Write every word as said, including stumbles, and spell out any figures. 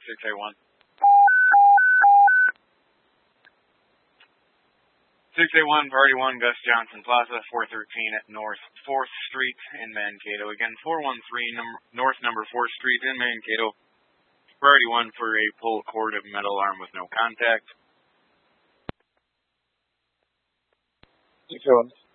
six eight one. six eight one, Party one, Gus Johnson Plaza, four thirteen at North fourth Street in Mankato. Again, four one three num- North number fourth Street in Mankato. Priority one for a pull cord of metal arm with no contact. six eight one.